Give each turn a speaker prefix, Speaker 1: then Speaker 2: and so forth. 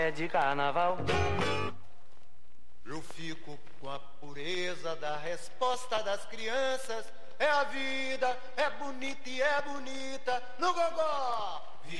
Speaker 1: é de carnaval.
Speaker 2: Eu fico com a pureza da resposta das crianças. É a vida, é bonita e é bonita no gogó.